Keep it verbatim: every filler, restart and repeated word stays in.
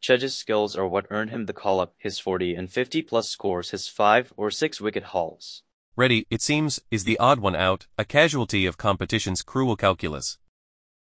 Chedge's skills are what earned him the call-up, his forty and fifty plus scores, his five or six wicket hauls. Reddy, it seems, is the odd one out, a casualty of competition's cruel calculus.